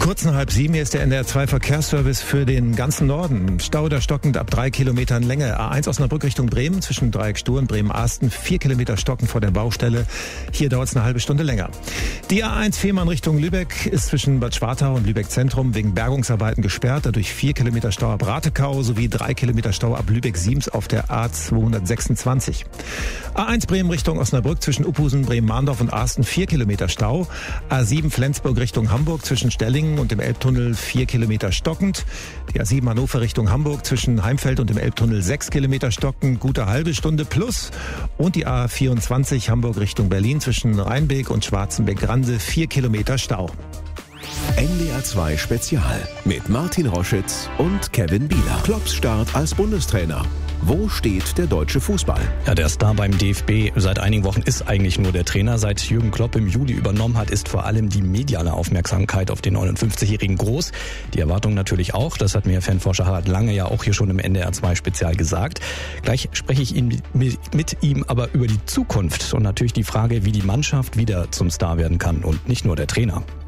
Kurz nach 6:30, hier ist der NDR2-Verkehrsservice für den ganzen Norden. Stau oder stockend ab 3 Kilometern Länge. A1 Osnabrück Richtung Bremen zwischen Dreieck Stur und Bremen-Asten. 4 Kilometer stocken vor der Baustelle. Hier dauert es eine halbe Stunde länger. Die A1 Fehmarn Richtung Lübeck ist zwischen Bad Schwartau und Lübeck Zentrum wegen Bergungsarbeiten gesperrt. Dadurch 4 Kilometer Stau ab Ratekau sowie 3 Kilometer Stau ab Lübeck-Siems auf der A226. A1 Bremen Richtung Osnabrück zwischen Uphusen, Bremen-Mahndorf und Asten 4 Kilometer Stau. A7 Flensburg Richtung Hamburg zwischen Stellingen und dem Elbtunnel 4 Kilometer stockend. Die A7 Hannover Richtung Hamburg zwischen Heimfeld und dem Elbtunnel 6 Kilometer stockend, gute halbe Stunde plus. Und die A24 Hamburg Richtung Berlin zwischen Rheinbeek und Schwarzenbeck-Granse 4 Kilometer Stau. NDR2 Spezial mit Martin Roschitz und Kevin Bieler. Klopps Start als Bundestrainer. Wo steht der deutsche Fußball? Ja, der Star beim DFB seit einigen Wochen ist eigentlich nur der Trainer. Seit Jürgen Klopp im Juli übernommen hat, ist vor allem die mediale Aufmerksamkeit auf den 59-Jährigen groß. Die Erwartung natürlich auch. Das hat mir Fanforscher Harald Lange ja auch hier schon im NDR2 Spezial gesagt. Gleich spreche ich mit ihm aber über die Zukunft und natürlich die Frage, wie die Mannschaft wieder zum Star werden kann und nicht nur der Trainer.